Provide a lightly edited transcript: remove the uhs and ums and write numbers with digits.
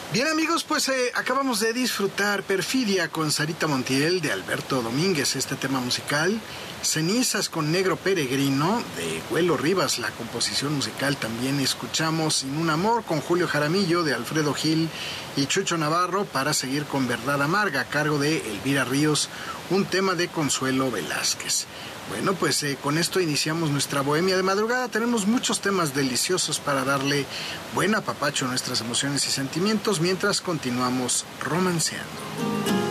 Bien amigos, pues acabamos de disfrutar Perfidia con Sarita Montiel de Alberto Domínguez, este tema musical. Cenizas con Negro Peregrino de Güelo Rivas, la composición musical. También escuchamos Sin un Amor con Julio Jaramillo de Alfredo Gil y Chucho Navarro, para seguir con Verdad Amarga a cargo de Elvira Ríos, un tema de Consuelo Velázquez. Bueno, pues con esto iniciamos nuestra bohemia de madrugada. Tenemos muchos temas deliciosos para darle buen apapacho a nuestras emociones y sentimientos mientras continuamos romanceando.